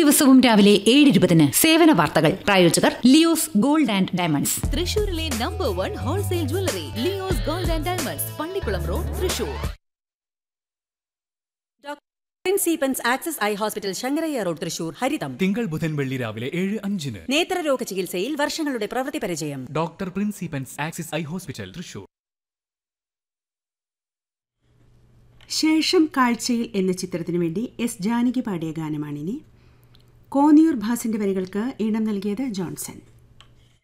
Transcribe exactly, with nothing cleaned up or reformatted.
ദിവസവും രാവിലെ ഏഴ് ഇരുപതിന് സേവന വാർത്തകൾ. പ്രായോജകർ ലിയോസ് ഗോൾഡ് ആൻഡ് ഡയമണ്ട്സ്. തൃശൂരിലെ number one wholesale jewellery Leo's gold and diamonds, Pallikkulam road, Thrissur. Prince Eappen's access eye hospital, Sankaraiah road, Thrissur. ഹരിതം തിങ്കൾ ബുധൻ വെള്ളി രാവിലെ ഏഴ് അഞ്ചിന്. നേത്രരോഗ ചികിത്സയിൽ വർഷങ്ങളുടെ പ്രവൃത്തി പരിചയം. Doctor Prince Eappen's access eye hospital, Thrissur. ശേഷം കാഴ്ചയിൽ എന്ന ചിത്രത്തിനു വേണ്ടി എസ് ജാനകി പാടിയ ഗാനമാണിനി. കോന്നിയൂർ ഭാസിന്റെ വരികൾക്ക് ഈണം നൽകിയത് ജോൺസൺ.